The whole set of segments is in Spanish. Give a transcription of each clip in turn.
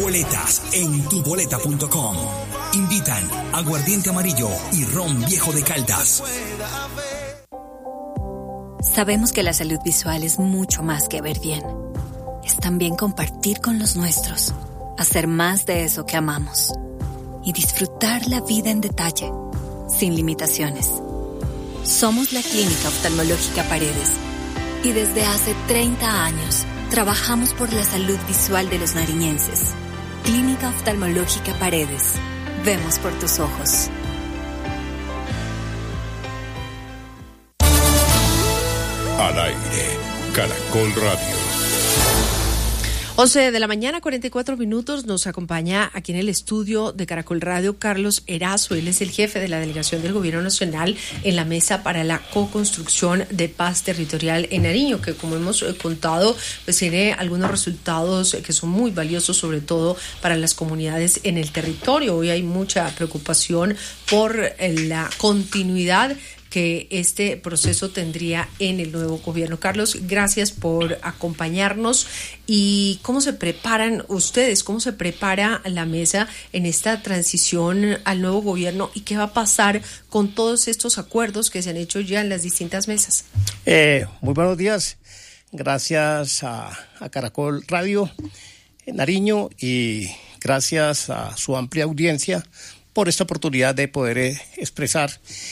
Boletas en tuboleta.com. Invitan Aguardiente Amarillo y Ron Viejo de Caldas. Sabemos que la salud visual es mucho más que ver bien. Es también compartir con los nuestros, hacer más de eso que amamos y disfrutar la vida en detalle, sin limitaciones. Somos la Clínica Oftalmológica Paredes y desde hace 30 años trabajamos por la salud visual de los nariñenses. Clínica Oftalmológica Paredes. Vemos por tus ojos. Al aire, Caracol Radio. 11 de la mañana, 44 minutos. Nos acompaña aquí en el estudio de Caracol Radio Carlos Erazo. Él es el jefe de la delegación del Gobierno Nacional en la mesa para la co-construcción de paz territorial en Nariño, que como hemos contado, pues tiene algunos resultados que son muy valiosos, sobre todo para las comunidades en el territorio. Hoy hay mucha preocupación por la continuidad que este proceso tendría en el nuevo gobierno. Carlos, gracias por acompañarnos. ¿Y cómo se preparan ustedes? ¿Cómo se prepara la mesa en esta transición al nuevo gobierno? ¿Y qué va a pasar con todos estos acuerdos que se han hecho ya en las distintas mesas? Muy buenos días. Gracias a Caracol Radio Nariño y gracias a su amplia audiencia por esta oportunidad de poder expresar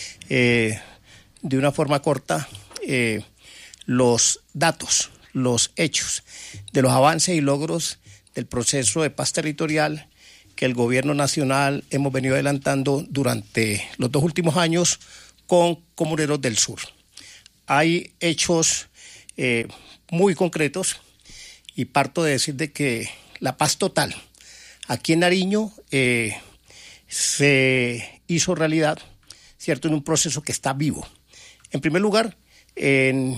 de una forma corta los datos, los hechos de los avances y logros del proceso de paz territorial que el Gobierno Nacional hemos venido adelantando durante los 2 últimos años con Comuneros del Sur. Hay hechos muy concretos y parto de decir de que la paz total aquí en Nariño se hizo realidad, ¿cierto?, en un proceso que está vivo. En primer lugar, en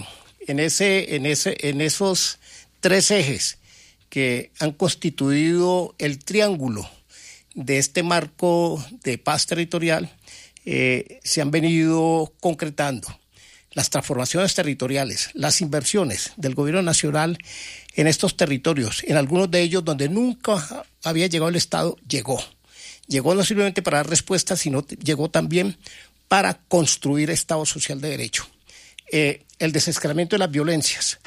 esos 3 ejes que han constituido el triángulo de este marco de paz territorial, se han venido concretando las transformaciones territoriales, las inversiones del Gobierno Nacional en estos territorios, en algunos de ellos donde nunca había llegado el Estado, llegó. Llegó no simplemente para dar respuestas, sino llegó también para construir Estado social de derecho. El desescalamiento de las violencias,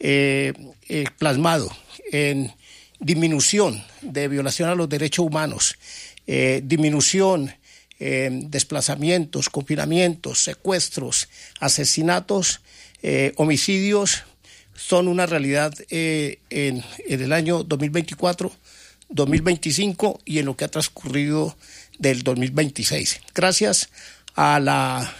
plasmado en disminución de violación a los derechos humanos, disminución en desplazamientos, confinamientos, secuestros, asesinatos, homicidios, son una realidad en el año 2024, 2025 y en lo que ha transcurrido del 2026. Gracias al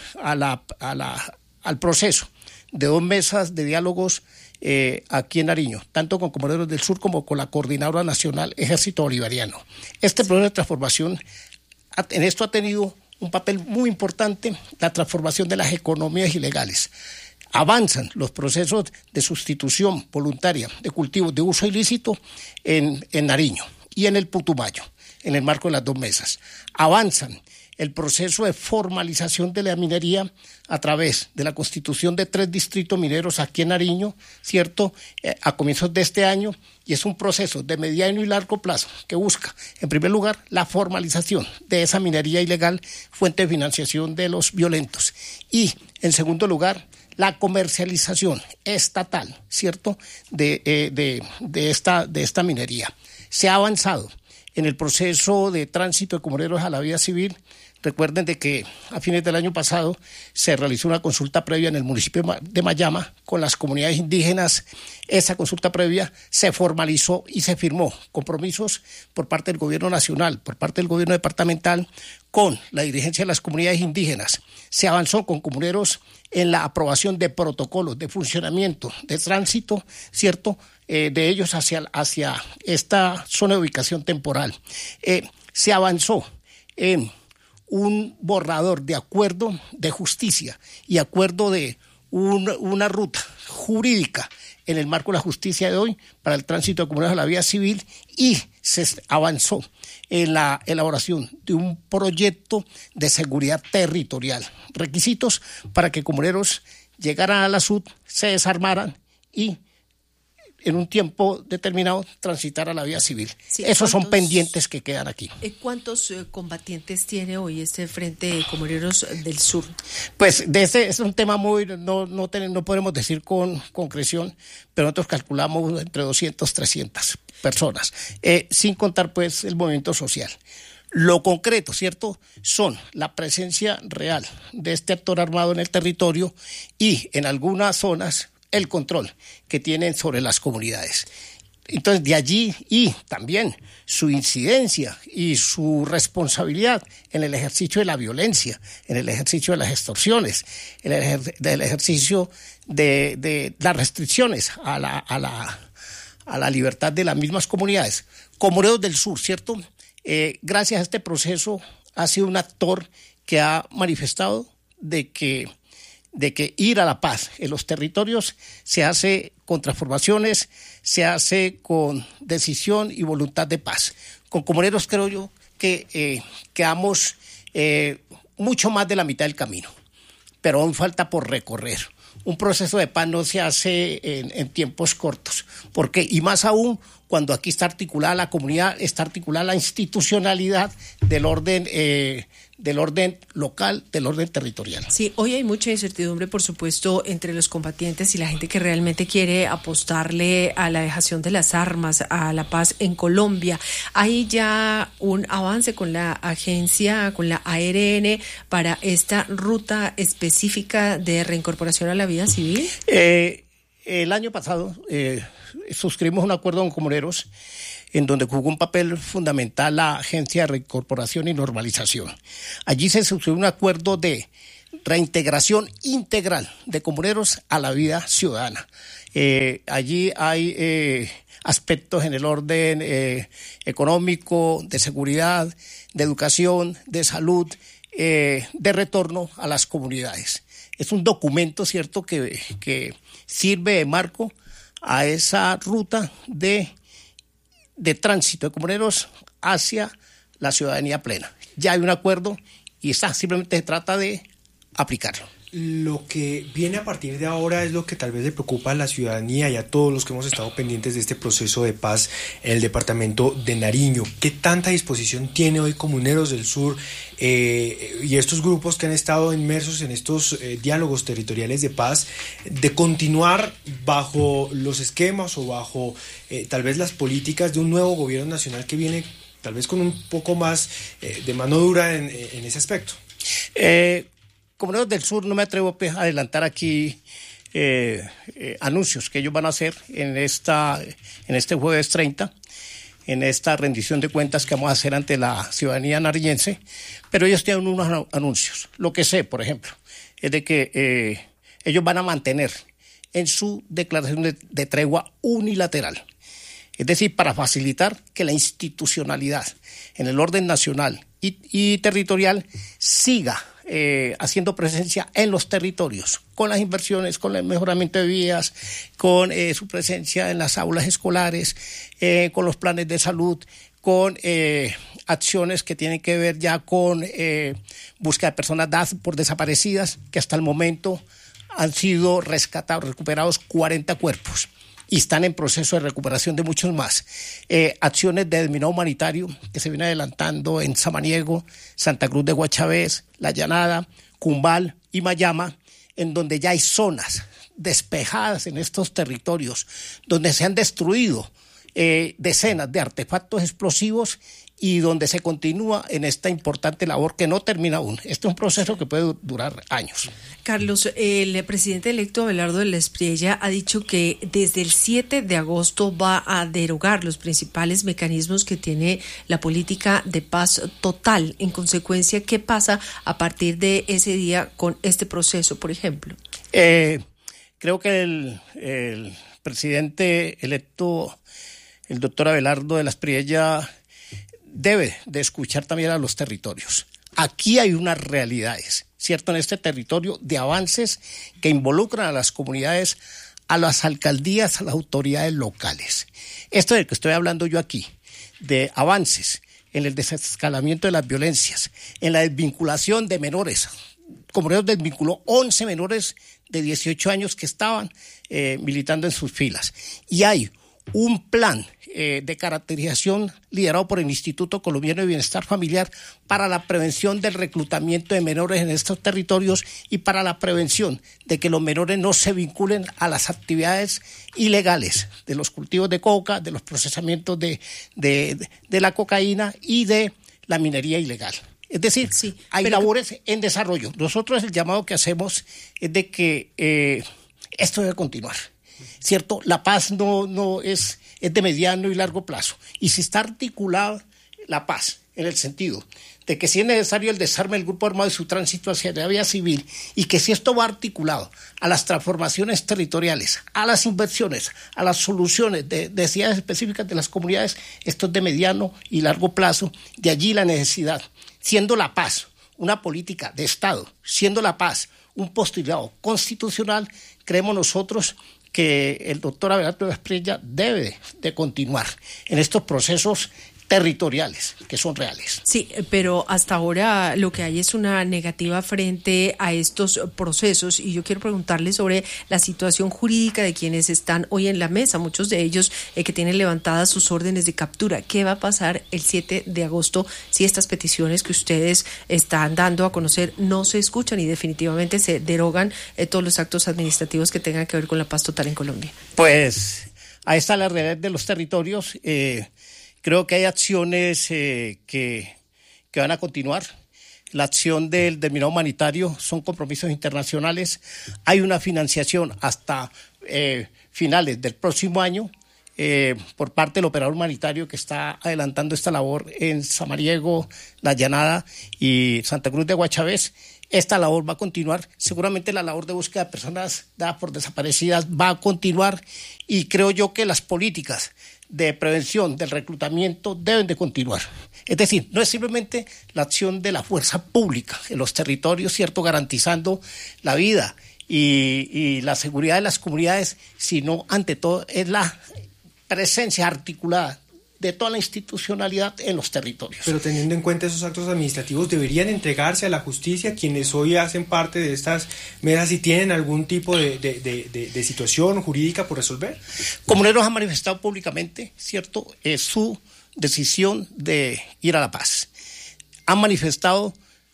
proceso de 2 mesas de diálogos aquí en Nariño, tanto con Comuneros del Sur como con la Coordinadora Nacional Ejército Bolivariano. Este proceso de transformación, en esto ha tenido un papel muy importante la transformación de las economías ilegales. Avanzan los procesos de sustitución voluntaria de cultivos de uso ilícito en Nariño y en el Putumayo, en el marco de las 2 mesas. Avanzan el proceso de formalización de la minería a través de la constitución de 3 distritos mineros aquí en Nariño, ¿cierto?, a comienzos de este año, y es un proceso de mediano y largo plazo que busca, en primer lugar, la formalización de esa minería ilegal, fuente de financiación de los violentos, y, en segundo lugar, la comercialización estatal, ¿cierto?, de esta minería. Se ha avanzado en el proceso de tránsito de comuneros a la vida civil. Recuerden de que a fines del año pasado se realizó una consulta previa en el municipio de Mayama con las comunidades indígenas. Esa consulta previa se formalizó y se firmó compromisos por parte del Gobierno Nacional, por parte del Gobierno Departamental, con la dirigencia de las comunidades indígenas. Se avanzó con comuneros en la aprobación de protocolos de funcionamiento, de tránsito, ¿cierto?, de ellos hacia esta zona de ubicación temporal. Se avanzó en un borrador de acuerdo de justicia y acuerdo de una ruta jurídica en el marco de la justicia de hoy para el tránsito de comuneros a la vía civil, y se avanzó en la elaboración de un proyecto de seguridad territorial, requisitos para que comuneros llegaran a la SUD, se desarmaran y en un tiempo determinado, transitar a la vida civil. Sí, esos son pendientes que quedan aquí. ¿Cuántos combatientes tiene hoy este Frente de Comuneros del Sur? Pues de este es un tema muy, no podemos decir con concreción, pero nosotros calculamos entre 200, 300 personas, sin contar pues el movimiento social. Lo concreto, ¿cierto?, son la presencia real de este actor armado en el territorio y en algunas zonas el control que tienen sobre las comunidades. Entonces, de allí y también su incidencia y su responsabilidad en el ejercicio de la violencia, en el ejercicio de las extorsiones, en el ejercicio de las restricciones a la libertad de las mismas comunidades. Comuneros del Sur, ¿cierto?, gracias a este proceso ha sido un actor que ha manifestado de que ir a la paz en los territorios se hace con transformaciones, se hace con decisión y voluntad de paz. Con Comuneros creo yo que quedamos mucho más de la mitad del camino, pero aún falta por recorrer. Un proceso de paz no se hace en tiempos cortos, porque y más aún cuando aquí está articulada la comunidad, está articulada la institucionalidad del orden local, del orden territorial. Sí, hoy hay mucha incertidumbre, por supuesto, entre los combatientes y la gente que realmente quiere apostarle a la dejación de las armas, a la paz en Colombia. ¿Hay ya un avance con la agencia, con la ARN, para esta ruta específica de reincorporación a la vida civil? El año pasado suscribimos un acuerdo con Comuneros en donde jugó un papel fundamental la Agencia de Reincorporación y Normalización. Allí se suscribió un acuerdo de reintegración integral de comuneros a la vida ciudadana. Allí hay aspectos en el orden económico, de seguridad, de educación, de salud, de retorno a las comunidades. Es un documento, ¿cierto?, que sirve de marco a esa ruta de tránsito de comuneros hacia la ciudadanía plena. Ya hay un acuerdo y simplemente se trata de aplicarlo. Lo que viene a partir de ahora es lo que tal vez le preocupa a la ciudadanía y a todos los que hemos estado pendientes de este proceso de paz en el departamento de Nariño. ¿Qué tanta disposición tiene hoy Comuneros del Sur y estos grupos que han estado inmersos en estos diálogos territoriales de paz de continuar bajo los esquemas o bajo tal vez las políticas de un nuevo gobierno nacional que viene tal vez con un poco más de mano dura en ese aspecto? Comuneros del Sur, no me atrevo a adelantar aquí anuncios que ellos van a hacer en este jueves 30, en esta rendición de cuentas que vamos a hacer ante la ciudadanía nariñense, pero ellos tienen unos anuncios. Lo que sé, por ejemplo, es de que ellos van a mantener en su declaración de tregua unilateral, es decir, para facilitar que la institucionalidad en el orden nacional y territorial siga haciendo presencia en los territorios, con las inversiones, con el mejoramiento de vías, con su presencia en las aulas escolares, con los planes de salud, con acciones que tienen que ver ya con búsqueda de personas dadas por desaparecidas, que hasta el momento han sido recuperados 40 cuerpos. Y están en proceso de recuperación de muchos más. Acciones de desminado humanitario que se viene adelantando en Samaniego, Santa Cruz de Guachavés, La Llanada, Cumbal y Mayama, en donde ya hay zonas despejadas en estos territorios, donde se han destruido decenas de artefactos explosivos y donde se continúa en esta importante labor que no termina aún. Este es un proceso que puede durar años. Carlos, el presidente electo Abelardo de la Espriella ha dicho que desde el 7 de agosto va a derogar los principales mecanismos que tiene la política de paz total. En consecuencia, ¿qué pasa a partir de ese día con este proceso, por ejemplo? Creo que el presidente electo, el doctor Abelardo de la Espriella, debe de escuchar también a los territorios. Aquí hay unas realidades, ¿cierto?, en este territorio de avances que involucran a las comunidades, a las alcaldías, a las autoridades locales. Esto del que estoy hablando yo aquí, de avances en el desescalamiento de las violencias, en la desvinculación de menores. Comuneros desvinculó 11 menores de 18 años que estaban militando en sus filas. Y hay un plan de caracterización liderado por el Instituto Colombiano de Bienestar Familiar para la prevención del reclutamiento de menores en estos territorios y para la prevención de que los menores no se vinculen a las actividades ilegales de los cultivos de coca, de los procesamientos de la cocaína y de la minería ilegal. Es decir, sí, hay labores en desarrollo. Nosotros el llamado que hacemos es de que esto debe continuar, ¿cierto? La paz no es de mediano y largo plazo. Y si está articulada la paz en el sentido de que si es necesario el desarme del grupo armado y su tránsito hacia la vía civil, y que si esto va articulado a las transformaciones territoriales, a las inversiones, a las soluciones de necesidades específicas de las comunidades, esto es de mediano y largo plazo. De allí la necesidad, siendo la paz una política de Estado, siendo la paz un postulado constitucional, creemos nosotros que el doctor Abelardo Espriella debe de continuar en estos procesos territoriales que son reales. Sí, pero hasta ahora lo que hay es una negativa frente a estos procesos, y yo quiero preguntarle sobre la situación jurídica de quienes están hoy en la mesa, muchos de ellos que tienen levantadas sus órdenes de captura. ¿Qué va a pasar el 7 de agosto si estas peticiones que ustedes están dando a conocer no se escuchan y definitivamente se derogan todos los actos administrativos que tengan que ver con la paz total en Colombia? Pues ahí está la realidad de los territorios. Creo que hay acciones que van a continuar. La acción del terminado humanitario son compromisos internacionales. Hay una financiación hasta finales del próximo año por parte del operador humanitario que está adelantando esta labor en Samariego, La Llanada y Santa Cruz de Guachavés. Esta labor va a continuar. Seguramente la labor de búsqueda de personas dadas por desaparecidas va a continuar, y creo yo que las políticas de prevención del reclutamiento deben de continuar. Es decir, no es simplemente la acción de la fuerza pública en los territorios, ¿cierto?, garantizando la vida y la seguridad de las comunidades, sino ante todo es la presencia articulada de toda la institucionalidad en los territorios. Pero teniendo en cuenta esos actos administrativos, ¿deberían entregarse a la justicia quienes hoy hacen parte de estas mesas y tienen algún tipo de situación jurídica por resolver? Comuneros han manifestado públicamente, ¿cierto?, su decisión de ir a la paz. Han manifestado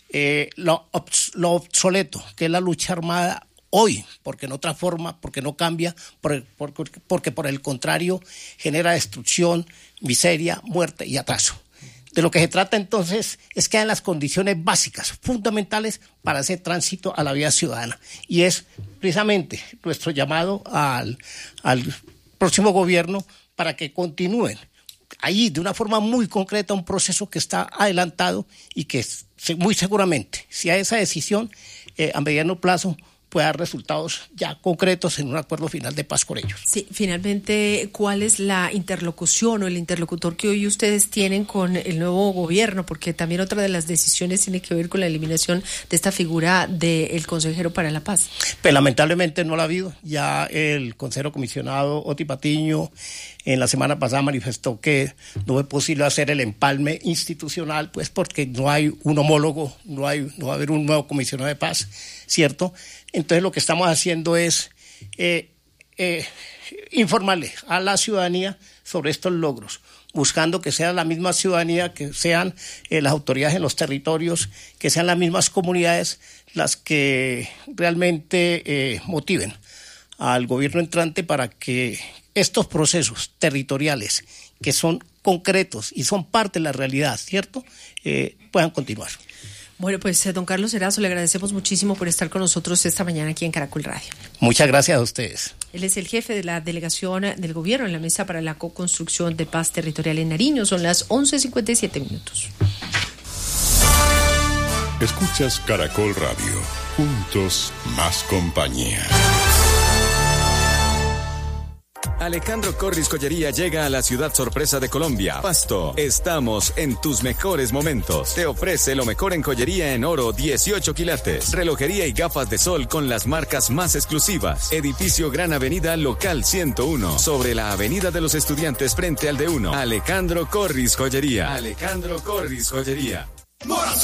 lo obsoleto que es la lucha armada hoy, porque no transforma, porque no cambia, porque por el contrario genera destrucción, miseria, muerte y atraso. De lo que se trata entonces es que hay las condiciones básicas, fundamentales para ese tránsito a la vida ciudadana. Y es precisamente nuestro llamado al próximo gobierno para que continúen ahí de una forma muy concreta un proceso que está adelantado y que muy seguramente, si hay esa decisión a mediano plazo, puede dar resultados ya concretos en un acuerdo final de paz con ellos. Sí, finalmente, ¿cuál es la interlocución o el interlocutor que hoy ustedes tienen con el nuevo gobierno? Porque también otra de las decisiones tiene que ver con la eliminación de esta figura del consejero para la paz. Pues lamentablemente no la ha habido. Ya el consejero comisionado Oti Patiño en la semana pasada manifestó que no es posible hacer el empalme institucional, pues porque no hay un homólogo, no va a haber un nuevo comisionado de paz, ¿cierto? Entonces lo que estamos haciendo es informarle a la ciudadanía sobre estos logros, buscando que sea la misma ciudadanía, que sean las autoridades en los territorios, que sean las mismas comunidades las que realmente motiven al gobierno entrante para que estos procesos territoriales, que son concretos y son parte de la realidad, ¿cierto?, puedan continuar. Bueno, pues don Carlos Erazo, le agradecemos muchísimo por estar con nosotros esta mañana aquí en Caracol Radio. Muchas gracias a ustedes. Él es el jefe de la delegación del gobierno en la Mesa para la Co-construcción de Paz Territorial en Nariño. Son las 11:57. Escuchas Caracol Radio. Juntos, más compañía. Alejandro Corris Joyería llega a la ciudad sorpresa de Colombia, Pasto. Estamos en tus mejores momentos. Te ofrece lo mejor en joyería en oro 18 quilates, relojería y gafas de sol con las marcas más exclusivas. Edificio Gran Avenida Local 101, sobre la Avenida de los Estudiantes frente al D1. Alejandro Corris Joyería. Alejandro Corris Joyería. Morazul